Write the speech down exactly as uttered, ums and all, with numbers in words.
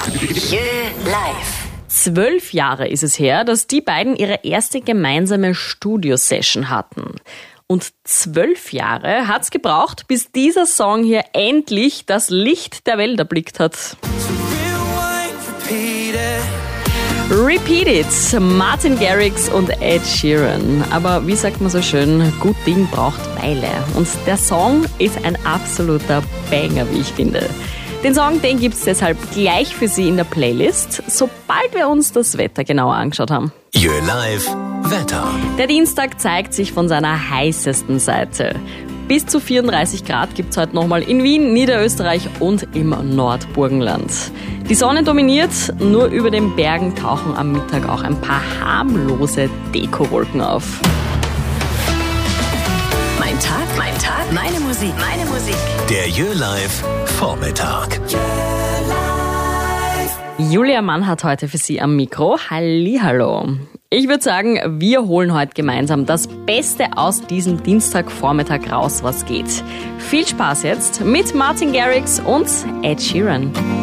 Live. Zwölf Jahre ist es her, dass die beiden ihre erste gemeinsame Studiosession hatten. Und zwölf Jahre hat's gebraucht, bis dieser Song hier endlich das Licht der Welt erblickt hat. Repeat It, Martin Garrix und Ed Sheeran. Aber wie sagt man so schön, gut Ding braucht Weile. Und der Song ist ein absoluter Banger, wie ich finde. Den Song, den gibt's deshalb gleich für Sie in der Playlist, sobald wir uns das Wetter genauer angeschaut haben. Jö Live Wetter. Der Dienstag zeigt sich von seiner heißesten Seite. Bis zu vierunddreißig Grad gibt's heute nochmal in Wien, Niederösterreich und im Nordburgenland. Die Sonne dominiert, nur über den Bergen tauchen am Mittag auch ein paar harmlose Dekowolken auf. Mein Tag, mein Tag, meine Musik, meine Musik. Der Jö Live Vormittag. Julia Mann hat heute für Sie am Mikro. Hallihallo. Ich würde sagen, wir holen heute gemeinsam das Beste aus diesem Dienstagvormittag raus, was geht. Viel Spaß jetzt mit Martin Garrix und Ed Sheeran.